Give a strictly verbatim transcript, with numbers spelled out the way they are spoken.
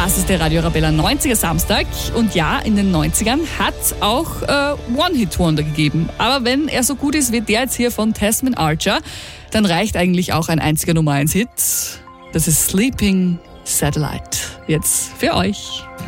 Das ist der Radio Arabella neunziger Samstag. Und ja, in den neunzigern hat es auch äh, One-Hit-Wonder gegeben. Aber wenn er so gut ist wie der jetzt hier von Tasman Archer, dann reicht eigentlich auch ein einziger Nummer eins Hit. Das ist Sleeping Satellite. Jetzt für euch.